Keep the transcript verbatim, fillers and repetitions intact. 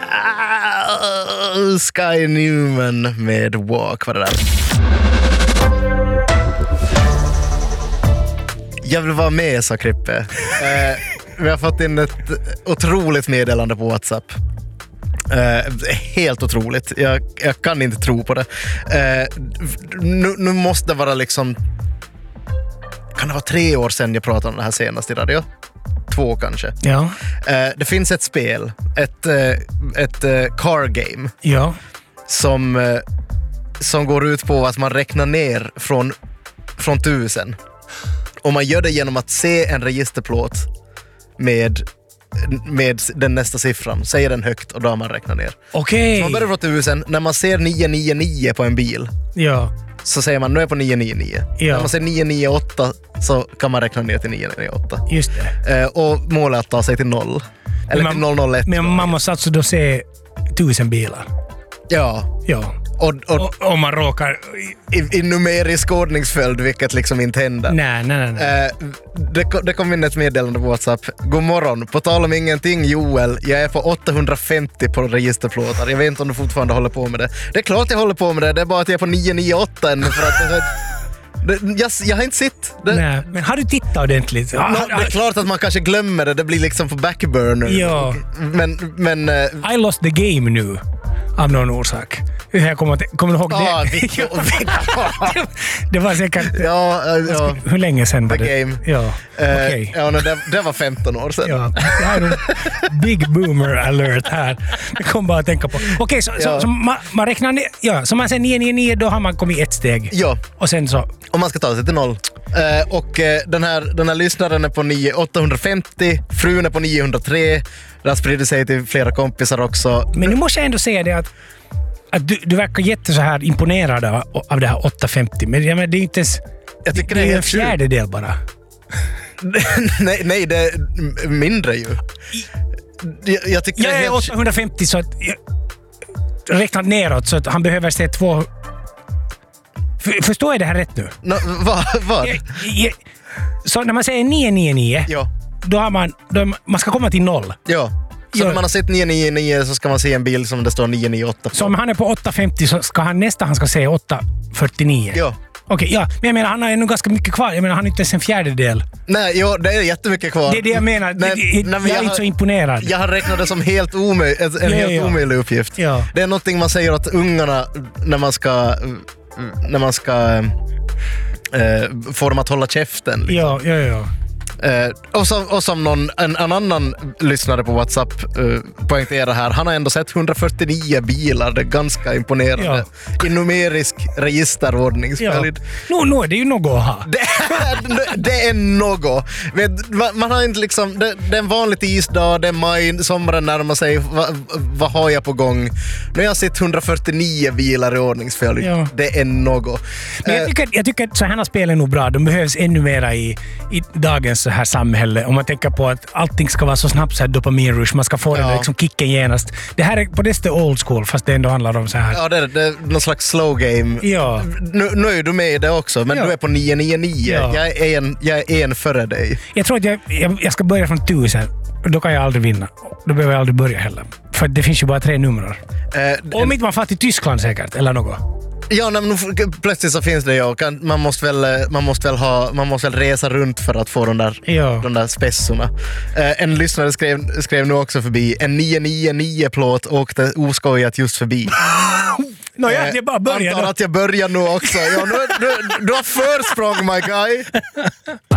Sky Newman med Walk, vad det där. Jag vill vara med, sa Krippe. Eh, vi har fått in ett otroligt meddelande på WhatsApp. Eh, helt otroligt. Jag, jag kan inte tro på det. Eh, nu, nu måste det vara liksom... Kan det vara tre år sedan jag pratade om det här senast i radio? Två kanske. Ja. Eh, det finns ett spel, ett, eh, ett eh, car game. Ja. Som, eh, som går ut på att man räknar ner från, från tusen. Och man gör det genom att se en registerplåt med, med den nästa siffran. Säger den högt och då har man räknat ner. Okej. Så man börjar från tusen. När man ser nio nio nio på en bil, Ja. så säger man nu är jag på nio nio nio. Ja. När man ser nio nio åtta så kan man räkna ner till nio nio åtta. Just det. Eh, och målet är att ta sig till noll. Eller man, till noll noll ett. Men man måste alltså då se tusen bilar. Ja. Ja. Och, och, Och om man råkar... i, i numerisk ordningsföljd, vilket liksom inte händer. Nej, nej, nej. nej. Eh, det, det kom in ett meddelande på WhatsApp. God morgon. På tal om ingenting, Joel. Jag är på åttahundrafemtio på registerplåtar. Jag vet inte om du fortfarande håller på med det. Det är klart jag håller på med det. Det är bara att jag är på nio nio åtta ännu för att... Det, jag, jag har inte sett det. Nej, men har du tittat ordentligt? No, det är klart att man kanske glömmer det. Det blir liksom på backburner. Ja. Men... men uh, I lost the game nu. Av någon orsak. Jag kommer, kommer du ihåg ah, det? Victor, det? Det var säkert... ja, ja. Hur länge sedan var The det? game. Ja, Uh, okej. ja, no, det, det var femton år sedan. Ja, det här är en big boomer alert här. Det kom bara att tänka på. Okej, okay, så, Ja. så, så man, man räknar ner, ja, så man säger nio nio nio, då har man kommit ett steg. Ja. Och sen så... Om man ska ta sig till noll. Uh, och uh, den, här, den här lyssnaren är på nio, åttahundrafemtio, frun är på niohundratre. Det har spridit sig till flera kompisar också. Men nu måste jag ändå säga det att, att du, du verkar jätte så här imponerad av, av det här åttahundrafemtio. Men, ja, men det är inte ens... Jag tycker det, det är är en helt sjukt. fjärdedel bara. nej, nej, det är mindre ju. Jag, jag tycker Jag det är är helt... åttahundrafemtio så att... Jag räknat neråt så att han behöver se två... För, förstår jag det här rätt nu? No, vad? vad? Jag, jag, så när man säger nio nio nio, Ja. då har man... Då, man ska komma till noll. Ja. Så Ja. när man har sett nio nio nio så ska man se en bild som det står nio nio åtta på. Så om han är på åttahundrafemtio så ska han nästa han ska se åttahundrafyrtionio. Ja. Okej, ja. Men jag menar, han har ännu ganska mycket kvar. Jag menar, han är inte ens en fjärdedel. Nej, jo, det är jättemycket kvar. Det är det jag menar. Nej, det, det, nej, men jag är inte har- så imponerad. Jag har räknat det som helt omöj- en Ja, helt ja. omöjlig uppgift. Ja. Det är någonting man säger åt ungarna när man ska när man ska eh, få dem att hålla käften. Liksom. Ja, ja, ja. Eh, och, som, och som någon, en, en annan lyssnare på WhatsApp eh, poängterar här, han har ändå sett hundrafyrtionio bilar, det är ganska imponerande. Ja. I numerisk registerordningsföljd. Ja. Nu, nu är det ju något att ha. Det, det är något. Vet, man, man har inte liksom, det, det är en vanlig tisdag, det är maj, sommaren närmar sig. Vad va har jag på gång? Nu har jag sett hundrafyrtionio bilar i ordningsföljd. Ja. Det är något. Men jag Eh, tycker, jag tycker att så här spel är nog bra. De behövs ännu mera i, i dagens så här samhälle. Om man tänker på att allting ska vara så snabbt så här dopaminrush. Man ska få den Ja. där liksom kicken genast. Det här är på det sättet old school, fast det ändå handlar om så här. Ja, det är, det är någon slags slow game. Ja. Nu, nu är du med i det också, men Ja. du är på nio nio nio. Ja. Jag, är en, jag är en före dig. Jag tror att jag, jag, jag ska börja från tusen. Då kan jag aldrig vinna. Då behöver jag aldrig börja heller. För det finns ju bara tre nummer. Eh, Om inte man får till Tyskland säkert, eller något. Ja, nej, men nu- plötsligt så finns det ju. Kan- Man måste väl, man måste väl, ha, man måste väl resa runt för att få de där, Ja. de där spessorna. Eh, en lyssnare skrev, skrev nu också förbi. En nio nio nio-plåt åkte oskojat just förbi. Nå, jag, jag bara börjar Antar då. att jag börjar nu också. Ja, nu, du, du har försprång, my guy.